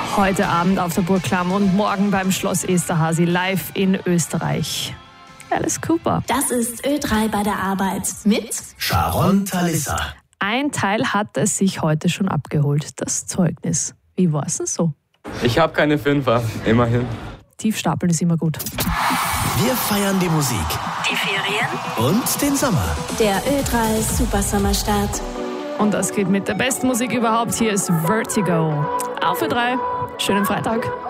Heute Abend auf der Burg Klamm und morgen beim Schloss Esterházy live in Österreich. Alice Cooper. Das ist Ö3 bei der Arbeit mit Sharon Thalissa. Ein Teil hat es sich heute schon abgeholt, das Zeugnis. Wie war es denn so? Ich habe keine Fünfer, immerhin. Tiefstapeln ist immer gut. Wir feiern die Musik. die Ferien Und den Sommer. Der Ö3 Supersommerstart. Und das geht mit der besten Musik überhaupt. Hier ist Vertigo. Auf für 3. Schönen Freitag.